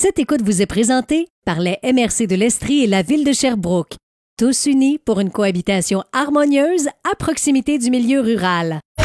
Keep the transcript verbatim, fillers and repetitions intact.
Cette écoute vous est présentée par les M R C de l'Estrie et la Ville de Sherbrooke. Tous unis pour une cohabitation harmonieuse à proximité du milieu rural.